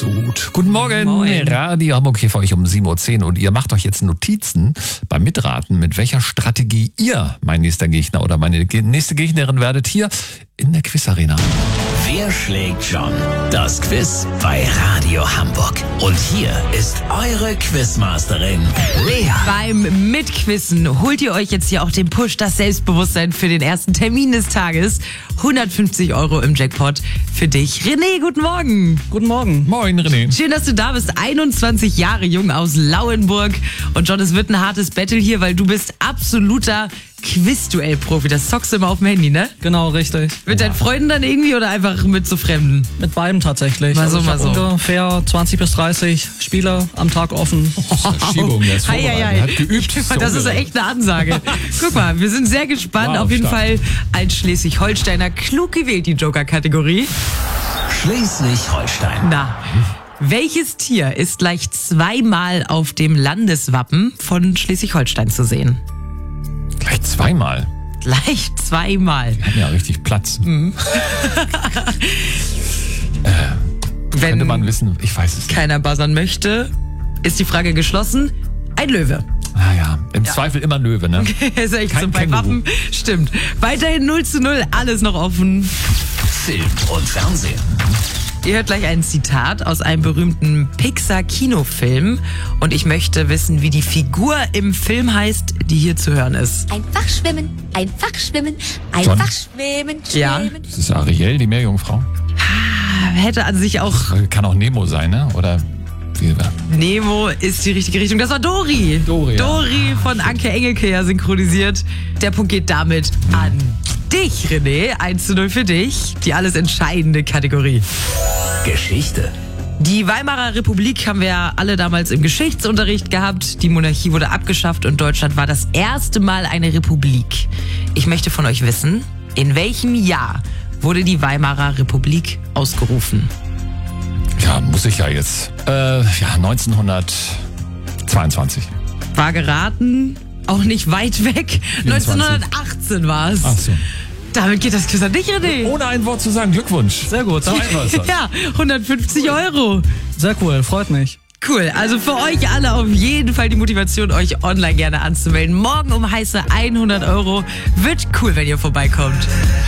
gut. Guten Morgen. Moin. Radio Hamburg hier für euch um 7.10 Uhr. Und ihr macht euch jetzt Notizen beim Mitraten, mit welcher Strategie ihr mein nächster Gegner oder meine nächste Gegnerin werdet, hier in der Quizarena. Wer schlägt John? Das Quiz bei Radio Hamburg. Und hier ist eure Quizmasterin, Lea. Beim Mitquissen holt ihr euch jetzt hier auch den Push, das Selbstbewusstsein für den ersten Termin des Tages. 150 € im Jackpot für dich. René, guten Morgen. Guten Morgen. Moin, René. Schön, dass du da bist. 21 Jahre jung aus Lauenburg. Und John, es wird ein hartes Battle hier, weil du bist absoluter Quizduell-Profi. Das zockst du immer auf dem Handy, ne? Genau, richtig. Mit deinen Freunden dann irgendwie oder einfach mit so Fremden? Mit beidem tatsächlich. Mal so, ich mal hab so. ungefähr 20 bis 30 Spieler am Tag offen. Verschiebung, der ist vorbereitet. Hei. Hat geübt. Das ist echt eine Ansage. Guck mal, wir sind sehr gespannt. Wow, auf jeden stark. Fall als Schleswig-Holsteiner klug gewählt, die Joker-Kategorie. Schleswig-Holstein. Na, welches Tier ist gleich zweimal auf dem Landeswappen von Schleswig-Holstein zu sehen? Gleich zweimal. Gleich zweimal. Wir haben ja richtig Platz. Wenn Könnte man wissen, ich weiß es nicht. keiner buzzern möchte, ist die Frage geschlossen. Ein Löwe. Naja, im Zweifel immer Löwe, ne? Ist echt Kein so bei Känguru. Wappen. Stimmt. Weiterhin 0:0, alles noch offen. Film und Fernsehen. Ihr hört gleich ein Zitat aus einem berühmten Pixar-Kinofilm. Und ich möchte wissen, wie die Figur im Film heißt, die hier zu hören ist. Einfach schwimmen, einfach schwimmen, John? einfach schwimmen, Ja. schwimmen. Das ist Ariel, die Meerjungfrau. Hätte an sich auch Kann auch Nemo sein, ne? Oder wie? Nemo ist die richtige Richtung. Das war Dori. Dori, ja. Dori von Anke Engelke ja synchronisiert. Der Punkt geht damit an dich, René. 1:0 für dich. Die alles entscheidende Kategorie. Geschichte. Die Weimarer Republik haben wir ja alle damals im Geschichtsunterricht gehabt. Die Monarchie wurde abgeschafft und Deutschland war das erste Mal eine Republik. Ich möchte von euch wissen, in welchem Jahr wurde die Weimarer Republik ausgerufen? Ja, muss ich ja jetzt. 1922. War geraten, auch nicht weit weg. 1918 war es. Ach so. Damit geht das Quiz an dich, René. Ohne ein Wort zu sagen, Glückwunsch. Sehr gut. So einfach ist das. Ja, 150 €. Sehr cool, freut mich. Cool, also für euch alle auf jeden Fall die Motivation, euch online gerne anzumelden. Morgen um heiße 100 €. Wird cool, wenn ihr vorbeikommt.